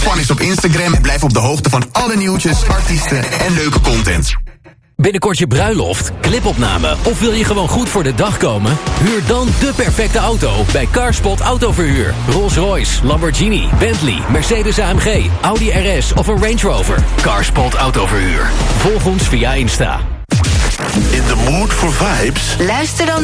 Volg ons op Instagram en blijf op de hoogte van alle nieuwtjes, artiesten en leuke content. Binnenkort je bruiloft, clipopname of wil je gewoon goed voor de dag komen? Huur dan de perfecte auto bij Carspot Autoverhuur. Rolls-Royce, Lamborghini, Bentley, Mercedes-AMG, Audi RS of een Range Rover. Carspot Autoverhuur. Volg ons via Insta. In the mood for vibes? Luister dan